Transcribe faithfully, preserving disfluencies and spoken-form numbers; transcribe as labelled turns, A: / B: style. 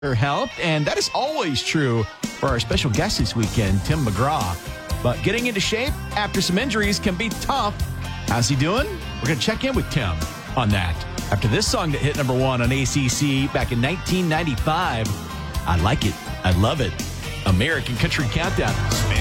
A: helped, and that is always true for our special guest this weekend, Tim McGraw. But getting into shape after some injuries can be tough. How's he doing? We're going to check in with Tim on that after this song that hit number one on A C C back in nineteen ninety-five. I like it. I love it. American Country Countdown.